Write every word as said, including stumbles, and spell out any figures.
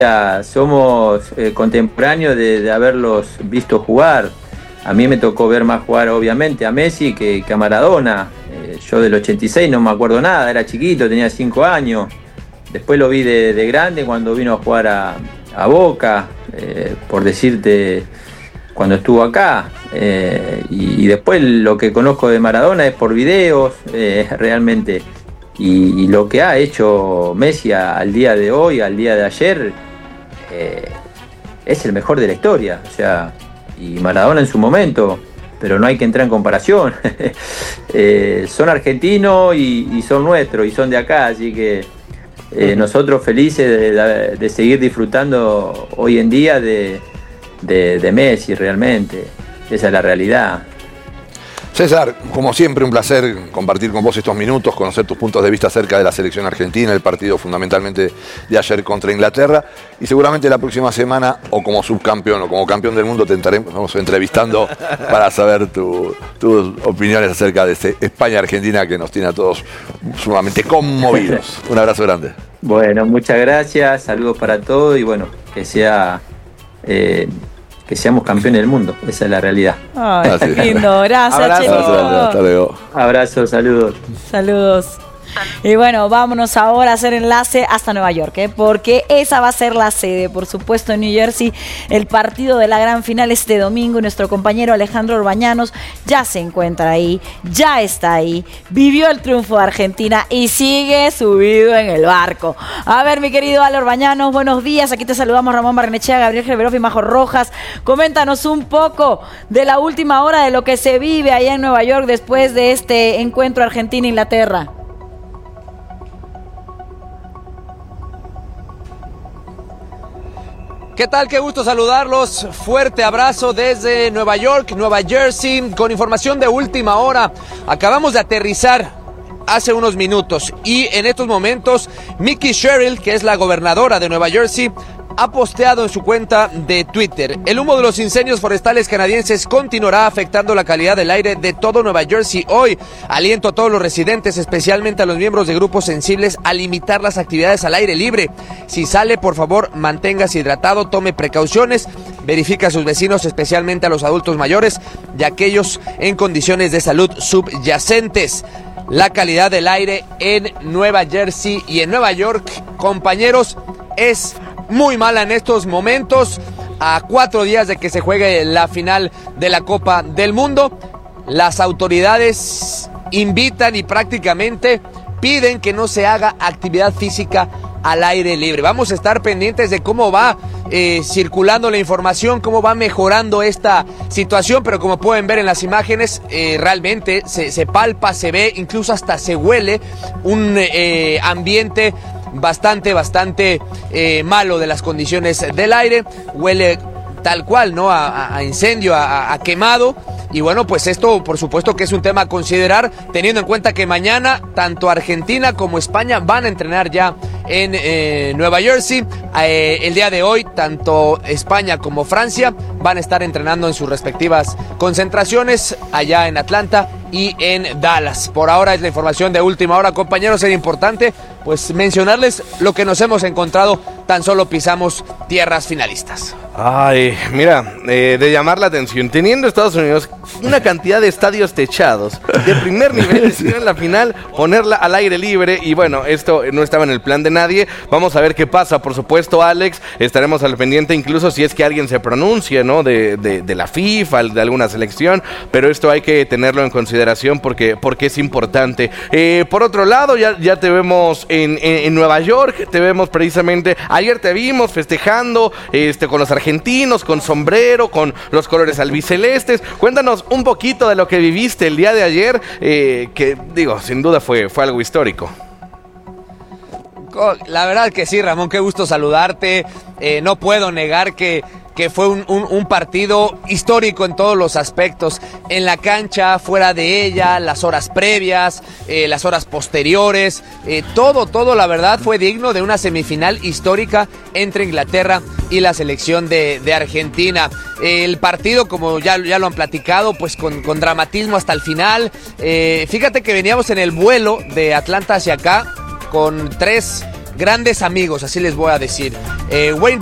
sea, somos eh, contemporáneos de, de haberlos visto jugar. A mí me tocó ver más jugar obviamente a Messi que, que a Maradona. Eh, yo del ochenta y seis no me acuerdo nada, era chiquito, tenía cinco años. Después lo vi de, de grande cuando vino a jugar a, a Boca, eh, por decirte, cuando estuvo acá. Eh, y, y después lo que conozco de Maradona es por videos, eh, realmente. Y, y lo que ha hecho Messi a, al día de hoy, al día de ayer, eh, es el mejor de la historia. O sea, y Maradona en su momento, pero no hay que entrar en comparación. eh, son argentinos y, y son nuestros y son de acá, así que eh, nosotros felices de, de, de seguir disfrutando hoy en día de, de, de Messi realmente. Esa es la realidad. César, como siempre, un placer compartir con vos estos minutos, conocer tus puntos de vista acerca de la selección argentina, el partido fundamentalmente de ayer contra Inglaterra, y seguramente la próxima semana, o como subcampeón o como campeón del mundo, te estaremos entrevistando para saber tu, tus opiniones acerca de este España-Argentina que nos tiene a todos sumamente conmovidos. Un abrazo grande. Bueno, muchas gracias, saludos para todos y bueno, que sea... Eh, que seamos campeones del mundo, esa es la realidad. Ay, qué lindo, gracias, Abrazo, Chelito. hasta luego. Abrazos, saludos. Saludos. Y bueno, vámonos ahora a hacer enlace hasta Nueva York, ¿eh? Porque esa va a ser la sede, por supuesto, en New Jersey, el partido de la gran final este domingo. Y nuestro compañero Alejandro Orbañanos ya se encuentra ahí, ya está ahí, vivió el triunfo de Argentina y sigue subido en el barco. A ver, mi querido Ale Orbañanos, buenos días. Aquí te saludamos Ramón Barrenechea, Gabriel Gerberov y Majo Rojas. Coméntanos un poco de la última hora de lo que se vive allá en Nueva York después de este encuentro Argentina-Inglaterra. ¿Qué tal? Qué gusto saludarlos. Fuerte abrazo desde Nueva York, Nueva Jersey, con información de última hora. Acabamos de aterrizar hace unos minutos y en estos momentos Mickey Sherrill, que es la gobernadora de Nueva Jersey, ha posteado en su cuenta de Twitter: el humo de los incendios forestales canadienses continuará afectando la calidad del aire de todo Nueva Jersey hoy. Aliento a todos los residentes, especialmente a los miembros de grupos sensibles, a limitar las actividades al aire libre. Si sale, por favor, manténgase hidratado, tome precauciones, verifica a sus vecinos, especialmente a los adultos mayores y aquellos en condiciones de salud subyacentes. La calidad del aire en Nueva Jersey y en Nueva York, compañeros, es muy mala en estos momentos, a cuatro días de que se juegue la final de la Copa del Mundo. Las autoridades invitan y prácticamente piden que no se haga actividad física al aire libre. Vamos a estar pendientes de cómo va eh, circulando la información, cómo va mejorando esta situación, pero como pueden ver en las imágenes, eh, realmente se, se palpa, se ve, incluso hasta se huele un eh, ambiente bastante, bastante eh, malo de las condiciones del aire. Huele tal cual, ¿no? A, a incendio, a, a quemado. Y bueno, pues esto por supuesto que es un tema a considerar, teniendo en cuenta que mañana tanto Argentina como España van a entrenar ya en eh, Nueva Jersey. Eh, el día de hoy, tanto España como Francia van a estar entrenando en sus respectivas concentraciones allá en Atlanta y en Dallas. Por ahora es la información de última hora, compañeros. Es importante pues mencionarles lo que nos hemos encontrado tan solo pisamos tierras finalistas. Ay, mira, eh, de llamar la atención, teniendo Estados Unidos una cantidad de estadios techados de primer nivel, decidieron en la final ponerla al aire libre y bueno, esto no estaba en el plan de nadie. Vamos a ver qué pasa, por supuesto, Alex, estaremos al pendiente incluso si es que alguien se pronuncie, ¿no? De, de, de la FIFA, de alguna selección, pero esto hay que tenerlo en consideración porque, porque es importante. Eh, por otro lado, ya, ya te vemos en, en, en Nueva York, te vemos precisamente, ayer te vimos festejando este, con los argentinos, con sombrero, con los colores albicelestes. Cuéntanos un poquito de lo que viviste el día de ayer, eh, que digo, sin duda fue, fue algo histórico. La verdad que sí, Ramón, qué gusto saludarte. Eh, no puedo negar que, que fue un, un, un partido histórico en todos los aspectos. En la cancha, fuera de ella, las horas previas, eh, las horas posteriores. Eh, todo, todo, la verdad, fue digno de una semifinal histórica entre Inglaterra y la selección de, de Argentina. El partido, como ya, ya lo han platicado, pues con, con dramatismo hasta el final. Eh, fíjate que veníamos en el vuelo de Atlanta hacia acá, con tres grandes amigos, así les voy a decir. Eh, Wayne